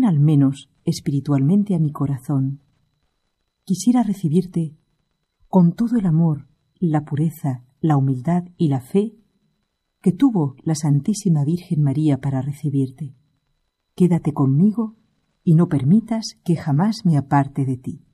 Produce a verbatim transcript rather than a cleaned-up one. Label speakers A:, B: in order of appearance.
A: ven al menos espiritualmente a mi corazón. Quisiera recibirte con todo el amor, la pureza, la humildad y la fe que tuvo la Santísima Virgen María para recibirte. Quédate conmigo y no permitas que jamás me aparte de ti.